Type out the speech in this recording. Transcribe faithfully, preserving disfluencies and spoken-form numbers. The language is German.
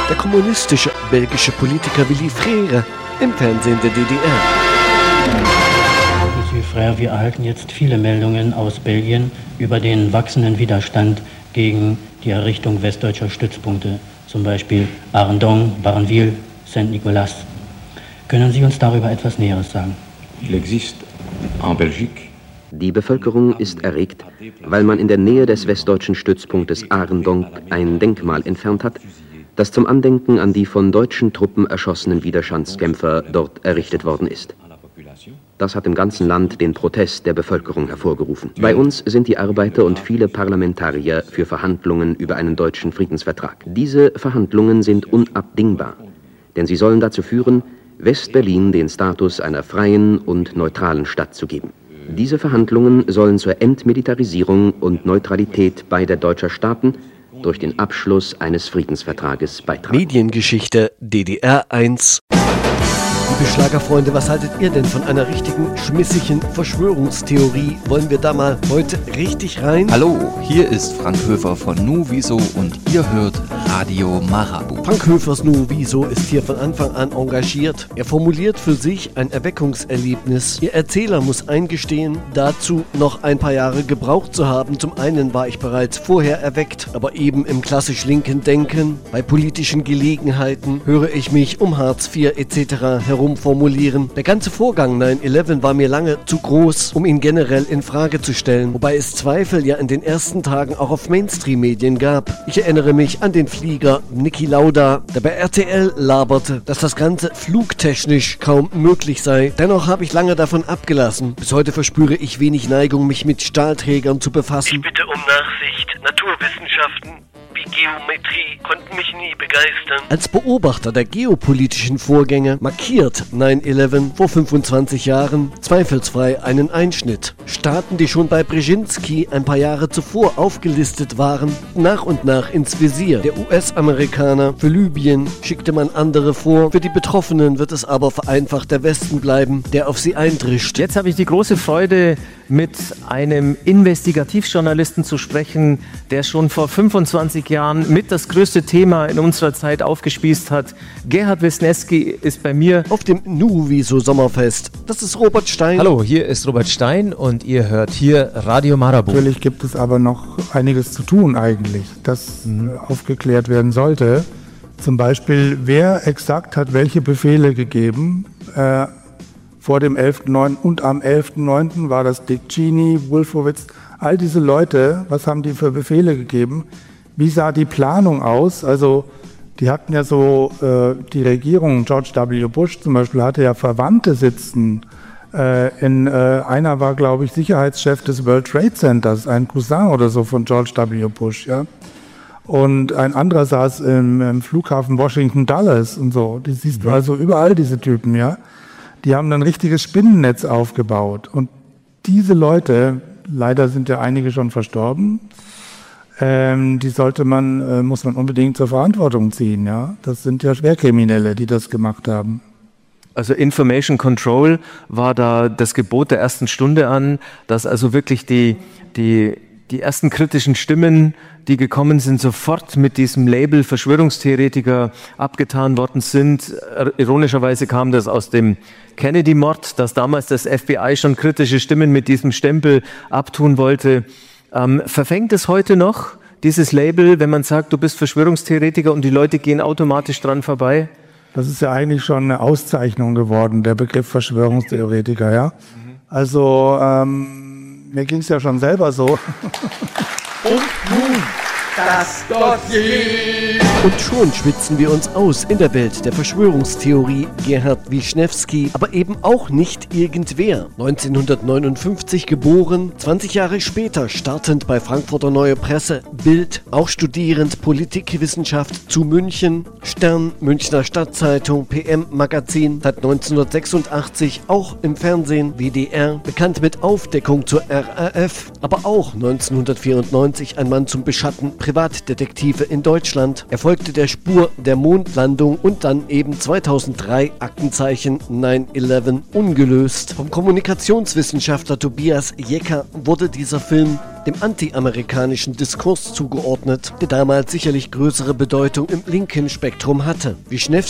Der kommunistische belgische Politiker Willy Frère im Fernsehen der D D R. Monsieur Frère, wir erhalten jetzt viele Meldungen aus Belgien über den wachsenden Widerstand gegen die Errichtung westdeutscher Stützpunkte, zum Beispiel Arendon, Barneville, Saint-Nicolas. Können Sie uns darüber etwas Näheres sagen? Die Bevölkerung ist erregt, weil man in der Nähe des westdeutschen Stützpunktes Arendonk ein Denkmal entfernt hat, das zum Andenken an die von deutschen Truppen erschossenen Widerstandskämpfer dort errichtet worden ist. Das hat im ganzen Land den Protest der Bevölkerung hervorgerufen. Bei uns sind die Arbeiter und viele Parlamentarier für Verhandlungen über einen deutschen Friedensvertrag. Diese Verhandlungen sind unabdingbar, denn sie sollen dazu führen, West-Berlin den Status einer freien und neutralen Stadt zu geben. Diese Verhandlungen sollen zur Entmilitarisierung und Neutralität beider deutscher Staaten durch den Abschluss eines Friedensvertrages beitragen. Mediengeschichte D D R eins. Liebe Schlagerfreunde, was haltet ihr denn von einer richtigen, schmissigen Verschwörungstheorie? Wollen wir da mal heute richtig rein? Hallo, hier ist Frank Höfer von Nuviso und ihr hört Radio Marabu. Frank Höfers Nuviso ist hier von Anfang an engagiert. Er formuliert für sich ein Erweckungserlebnis. Ihr Erzähler muss eingestehen, dazu noch ein paar Jahre gebraucht zu haben. Zum einen war ich bereits vorher erweckt, aber eben im klassisch linken Denken. Bei politischen Gelegenheiten höre ich mich um Hartz vier et cetera herum formulieren. Der ganze Vorgang neun elf war mir lange zu groß, um ihn generell in Frage zu stellen, wobei es Zweifel ja in den ersten Tagen auch auf Mainstream-Medien gab. Ich erinnere mich an den Flieger Niki Lauda, der bei R T L laberte, dass das Ganze flugtechnisch kaum möglich sei. Dennoch habe ich lange davon abgelassen. Bis heute verspüre ich wenig Neigung, mich mit Stahlträgern zu befassen. Ich bitte um Nachsicht. Naturwissenschaften wie Geometrie konnten mich nie begeistern. Als Beobachter der geopolitischen Vorgänge markiert neun elf vor fünfundzwanzig Jahren zweifelsfrei einen Einschnitt. Staaten, die schon bei Brzezinski ein paar Jahre zuvor aufgelistet waren, nach und nach ins Visier der U S-Amerikaner. Für Libyen schickte man andere vor. Für die Betroffenen wird es aber vereinfacht der Westen bleiben, der auf sie eindrischt. Jetzt habe ich die große Freude, mit einem Investigativjournalisten zu sprechen, der schon vor fünfundzwanzig Jahren mit das größte Thema in unserer Zeit aufgespießt hat. Gerhard Wisniewski ist bei mir auf dem Nuviso Sommerfest. Das ist Robert Stein. Hallo, hier ist Robert Stein und ihr hört hier Radio Marabu. Natürlich gibt es aber noch einiges zu tun eigentlich, das mhm. aufgeklärt werden sollte. Zum Beispiel, wer exakt hat welche Befehle gegeben. Äh, vor dem elften neunten und am elften neunten war das Dick Cheney, Wolfowitz, all diese Leute, was haben die für Befehle gegeben? Wie sah die Planung aus? Also die hatten ja so, äh, die Regierung, George W. Bush zum Beispiel, hatte ja Verwandte sitzen. Äh, in, äh, einer war, glaube ich, Sicherheitschef des World Trade Centers, ein Cousin oder so von George W. Bush, ja. Und ein anderer saß im, im Flughafen Washington Dulles und so. Die siehst du also überall, diese Typen, ja. Die haben dann ein richtiges Spinnennetz aufgebaut. Und diese Leute, leider sind ja einige schon verstorben, ähm, die sollte man, äh, muss man unbedingt zur Verantwortung ziehen, ja. Das sind ja Schwerkriminelle, die das gemacht haben. Also Information Control war da das Gebot der ersten Stunde an, dass also wirklich die, die, die ersten kritischen Stimmen, die gekommen sind, sofort mit diesem Label Verschwörungstheoretiker abgetan worden sind. Ironischerweise kam das aus dem Kennedy-Mord, dass damals das F B I schon kritische Stimmen mit diesem Stempel abtun wollte. Ähm, verfängt es heute noch, dieses Label, wenn man sagt, du bist Verschwörungstheoretiker und die Leute gehen automatisch dran vorbei? Das ist ja eigentlich schon eine Auszeichnung geworden, der Begriff Verschwörungstheoretiker, ja. Mhm. Also, ähm, mir ging es ja schon selber so. Und nun das Dossier. Und schon schwitzen wir uns aus in der Welt der Verschwörungstheorie. Gerhard Wisniewski, aber eben auch nicht irgendwer. neunzehnhundertneunundfünfzig geboren, zwanzig Jahre später startend bei Frankfurter Neue Presse, Bild, auch studierend Politikwissenschaft zu München, Stern, Münchner Stadtzeitung, P M Magazin, seit neunzehnhundertsechsundachtzig auch im Fernsehen, W D R, bekannt mit Aufdeckung zur R A F, aber auch neunzehnhundertvierundneunzig ein Mann zum Beschatten Privatdetektive in Deutschland. Er folgte der Spur der Mondlandung und dann eben zweitausenddrei Aktenzeichen neun elf ungelöst. Vom Kommunikationswissenschaftler Tobias Jecker wurde dieser Film dem anti-amerikanischen Diskurs zugeordnet, der damals sicherlich größere Bedeutung im linken Spektrum hatte. Wischnewski